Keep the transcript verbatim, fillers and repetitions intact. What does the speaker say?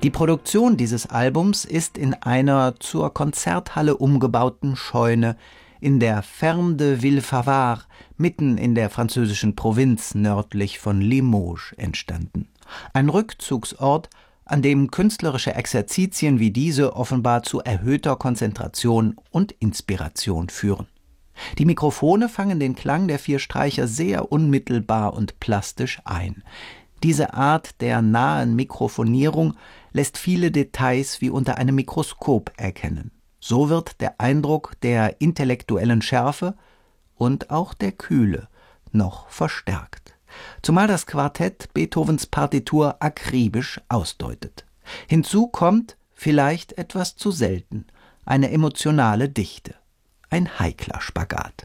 Die Produktion dieses Albums ist in einer zur Konzerthalle umgebauten Scheune in der Ferme de Villefavard, mitten in der französischen Provinz nördlich von Limoges, entstanden. Ein Rückzugsort, an dem künstlerische Exerzitien wie diese offenbar zu erhöhter Konzentration und Inspiration führen. Die Mikrofone fangen den Klang der vier Streicher sehr unmittelbar und plastisch ein. Diese Art der nahen Mikrofonierung lässt viele Details wie unter einem Mikroskop erkennen. So wird der Eindruck der intellektuellen Schärfe und auch der Kühle noch verstärkt. Zumal das Quartett Beethovens Partitur akribisch ausdeutet. Hinzu kommt, vielleicht etwas zu selten, eine emotionale Dichte. Ein heikler Spagat.